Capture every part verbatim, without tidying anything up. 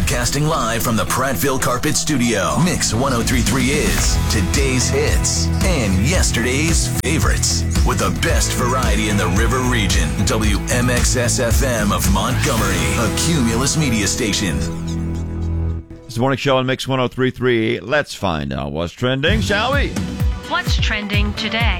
Broadcasting live from the Prattville Carpet Studio. Mix one oh three point three is today's hits and yesterday's favorites. With the best variety in the River Region. W M X S F M of Montgomery, a Cumulus media station. It's the morning show on Mix one oh three point three. Let's find out what's trending, shall we? What's trending today?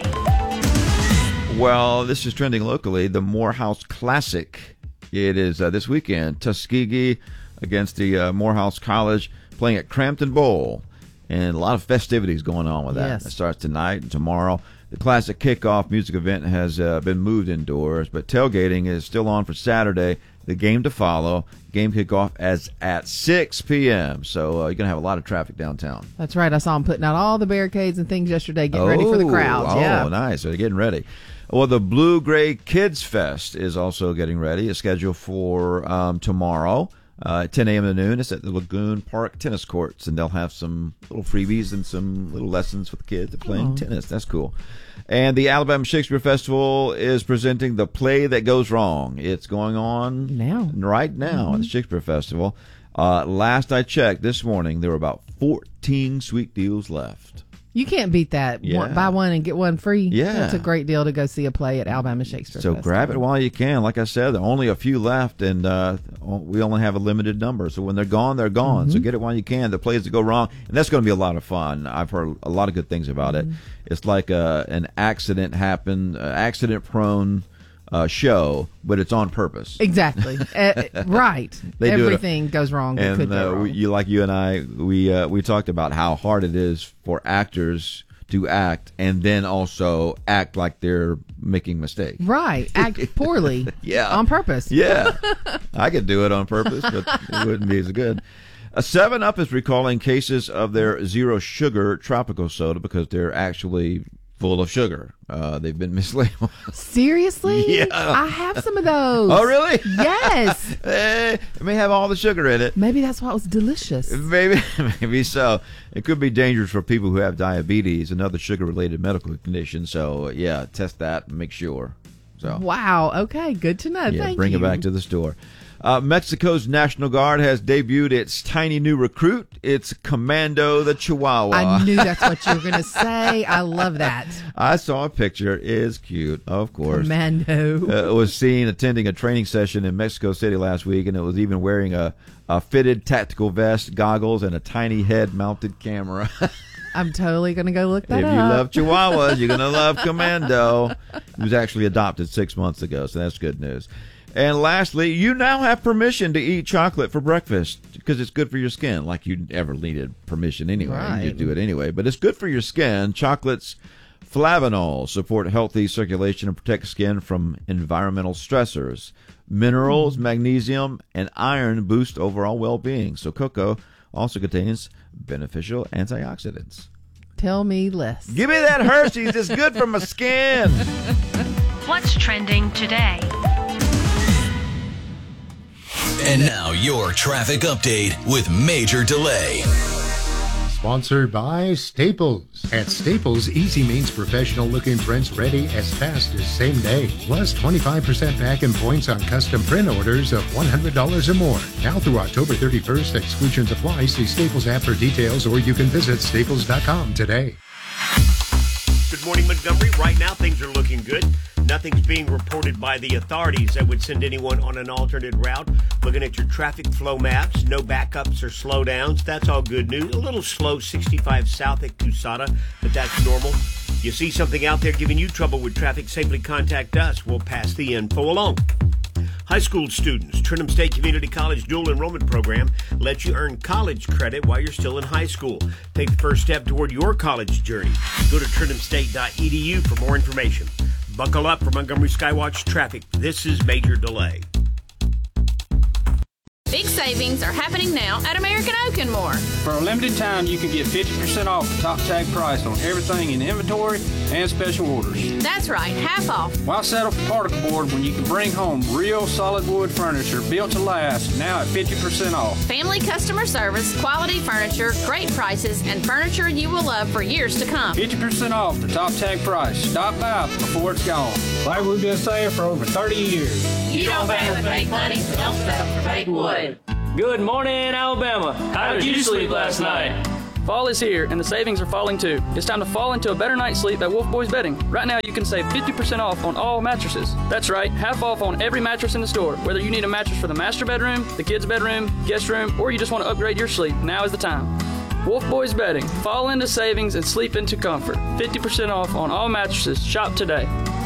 Well, this is trending locally. The Morehouse Classic. It is uh, this weekend. Tuskegee against the uh, Morehouse College playing at Crampton Bowl. And a lot of festivities going on with that. Yes. It starts tonight and tomorrow. The Classic kickoff music event has uh, been moved indoors, but tailgating is still on for Saturday. The game to follow. Game kickoff as at six p.m. So uh, you're going to have a lot of traffic downtown. That's right. I saw them putting out all the barricades and things yesterday, getting oh, ready for the crowds. Oh, yeah. nice. So they're getting ready. Well, the Blue Gray Kids Fest is also getting ready. It's scheduled for um, tomorrow uh, at ten a.m. to noon. It's at the Lagoon Park Tennis Courts, and they'll have some little freebies and some little lessons for the kids to playing oh. tennis. That's cool. And the Alabama Shakespeare Festival is presenting The Play That Goes Wrong. It's going on now, right now mm-hmm. at the Shakespeare Festival. Uh, last I checked this morning, there were about fourteen sweet deals left. You can't beat that. Yeah. One, buy one and get one free. Yeah. That's a great deal to go see a play at Alabama Shakespeare So Festival. grab it while you can. Like I said, there are only a few left, and uh, we only have a limited number. So when they're gone, they're gone. Mm-hmm. So get it while you can. The plays that go wrong, and that's going to be a lot of fun. I've heard a lot of good things about mm-hmm. it. It's like a, an accident happened, uh, accident-prone uh, show, but it's on purpose. Exactly. uh, right. They Everything goes wrong. And could go uh, wrong. We, you, like you and I, we uh, we talked about how hard it is for actors to act and then also act like they're making mistakes. Right. Act poorly. Yeah. On purpose. Yeah. I could do it on purpose, but it wouldn't be as good. A seven up is recalling cases of their zero sugar tropical soda because they're actually full of sugar. Uh, they've been mislabeled. Seriously? Yeah. I have some of those. Oh, really? Yes. eh, it may have all the sugar in it. Maybe that's why it was delicious. Maybe, maybe so. It could be dangerous for people who have diabetes and other sugar-related medical conditions. So, yeah, test that and make sure. So, wow. Okay. Good to know. yeah, Thank bring you. it back to the store. Uh, Mexico's National Guard has debuted its tiny new recruit. It's Commando the Chihuahua. I knew that's what you were going to say. I love that. I saw a picture. It is cute, of course. Commando. Uh, it was seen attending a training session in Mexico City last week, and it was even wearing a, a fitted tactical vest, goggles, and a tiny head-mounted camera. I'm totally going to go look that if up. If you love Chihuahuas, you're going to love Commando. He was actually adopted six months ago, so that's good news. And lastly, you now have permission to eat chocolate for breakfast because it's good for your skin. Like you ever needed permission anyway. Right. You do it anyway. But it's good for your skin. Chocolate's flavanols support healthy circulation and protect skin from environmental stressors. Minerals, mm. magnesium, and iron boost overall well-being. So cocoa also contains beneficial antioxidants. Tell me less. Give me that Hershey's. It's good for my skin. What's trending today? And now your traffic update with Major Delay. Sponsored by Staples. At Staples, easy means professional-looking prints ready as fast as same day. Plus twenty-five percent back in points on custom print orders of one hundred dollars or more. Now through October thirty-first, exclusions apply. See Staples app for details, or you can visit staples dot com today. Good morning, Montgomery. Right now, things are looking good. Nothing's being reported by the authorities that would send anyone on an alternate route. Looking at your traffic flow maps, no backups or slowdowns. That's all good news. A little slow, sixty-five south at Cusada, but that's normal. You see something out there giving you trouble with traffic, simply contact us. We'll pass the info along. High school students, Trenton State Community College Dual Enrollment Program lets you earn college credit while you're still in high school. Take the first step toward your college journey. Go to trenton state dot e d u for more information. Buckle up for Montgomery Skywatch traffic. This is Major Delay. Big savings are happening now at American Oak and More. For a limited time, you can get fifty percent off the top tag price on everything in inventory and special orders. That's right, half off. Why settle for particle board when you can bring home real solid wood furniture built to last, now at fifty percent off? Family customer service, quality furniture, great prices, and furniture you will love for years to come. fifty percent off the top tag price. Stop by before it's gone. Like we've been saying for over thirty years. You don't pay with fake money, so don't settle for fake wood. Good morning, Alabama. How did you sleep last night? Fall is here, and the savings are falling too. It's time to fall into a better night's sleep at Wolf Boys Bedding. Right now, you can save fifty percent off on all mattresses. That's right, half off on every mattress in the store. Whether you need a mattress for the master bedroom, the kids' bedroom, guest room, or you just want to upgrade your sleep, now is the time. Wolf Boys Bedding. Fall into savings and sleep into comfort. fifty percent off on all mattresses. Shop today.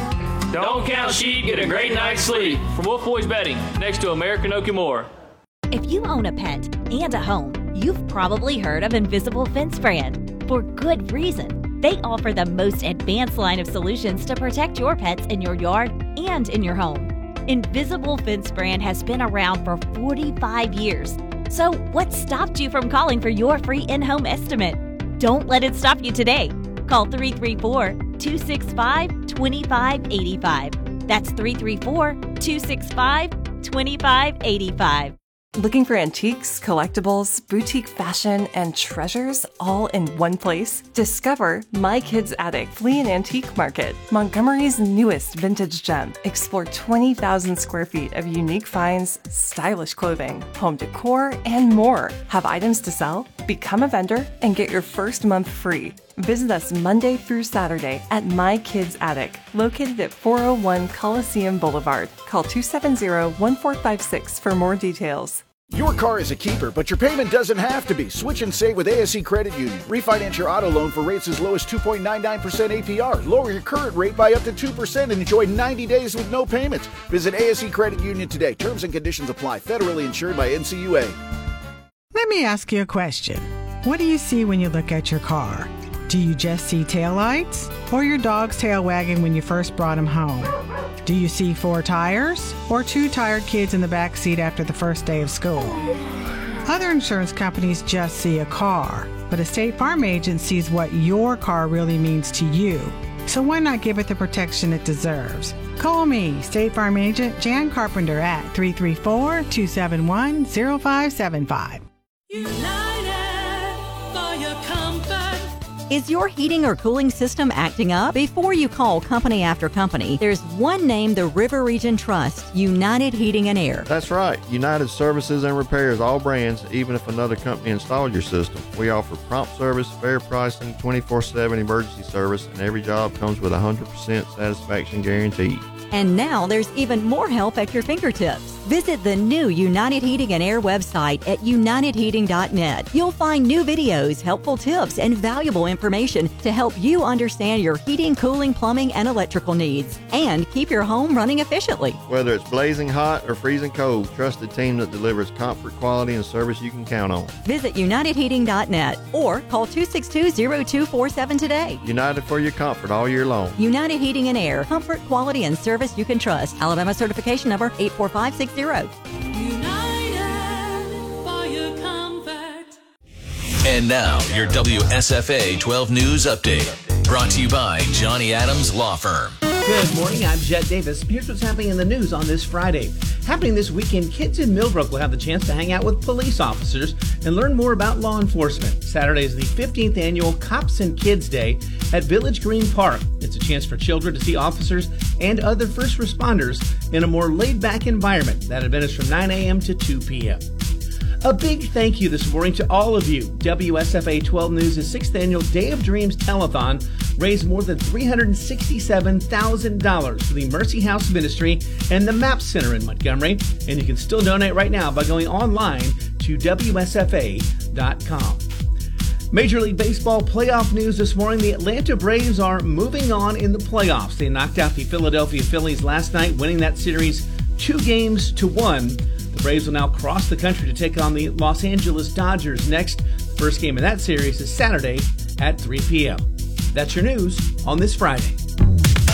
Don't count sheep, get a great night's sleep. From Wolf Boys Bedding, next to American Okimura. If you own a pet and a home, you've probably heard of Invisible Fence Brand. For good reason. They offer the most advanced line of solutions to protect your pets in your yard and in your home. Invisible Fence Brand has been around for forty-five years. So what stopped you from calling for your free in-home estimate? Don't let it stop you today. Call three three four, two six five, two five eight five. That's three three four, two six five, two five eight five. Looking for antiques, collectibles, boutique fashion, and treasures all in one place? Discover My Kids Attic Flea and Antique Market, Montgomery's newest vintage gem. Explore twenty thousand square feet of unique finds, stylish clothing, home decor, and more. Have items to sell? Become a vendor and get your first month free. Visit us Monday through Saturday at My Kids Attic, located at four oh one Coliseum Boulevard. Call two seven zero, one four five six for more details. Your car is a keeper, but your payment doesn't have to be. Switch and save with A S E Credit Union. Refinance your auto loan for rates as low as two point nine nine percent A P R. Lower your current rate by up to two percent and enjoy ninety days with no payments. Visit A S E Credit Union today. Terms and conditions apply. Federally insured by N C U A. Let me ask you a question. What do you see when you look at your car? Do you just see taillights or your dog's tail wagging when you first brought him home? Do you see four tires or two tired kids in the back seat after the first day of school? Other insurance companies just see a car, but a State Farm agent sees what your car really means to you. So why not give it the protection it deserves? Call me, State Farm agent Jan Carpenter at three three four, two seven one, zero five seven five. United for your comfort. Is your heating or cooling system acting up? Before you call company after company, there's one name the River Region trusts, United Heating and Air. That's right. United services and repairs all brands, even if another company installed your system. We offer prompt service, fair pricing, twenty-four seven emergency service, and every job comes with a one hundred percent satisfaction guarantee. And now there's even more help at your fingertips. Visit the new United Heating and Air website at united heating dot net. You'll find new videos, helpful tips, and valuable information to help you understand your heating, cooling, plumbing, and electrical needs, and keep your home running efficiently. Whether it's blazing hot or freezing cold, trust a team that delivers comfort, quality, and service you can count on. Visit united heating dot net or call two six two, zero two four seven today. United for your comfort all year long. United Heating and Air. Comfort, quality, and service you can trust. Alabama certification number eight four five six zero. United for your comfort. And now, your W S F A twelve News Update. Brought to you by Johnny Adams Law Firm. Good morning, I'm Jet Davis. Here's what's happening in the news on this Friday. Happening this weekend, kids in Millbrook will have the chance to hang out with police officers and learn more about law enforcement. Saturday is the fifteenth annual Cops and Kids Day at Village Green Park. It's a chance for children to see officers and other first responders in a more laid-back environment. That event is from nine a.m. to two p.m. A big thank you this morning to all of you. W S F A twelve News' sixth annual Day of Dreams Telethon raised more than three hundred sixty-seven thousand dollars for the Mercy House Ministry and the MAP Center in Montgomery. And you can still donate right now by going online to W S F A dot com. Major League Baseball playoff news this morning. The Atlanta Braves are moving on in the playoffs. They knocked out the Philadelphia Phillies last night, winning that series two games to one. The Braves will now cross the country to take on the Los Angeles Dodgers next. The first game in that series is Saturday at three p.m. That's your news on this Friday.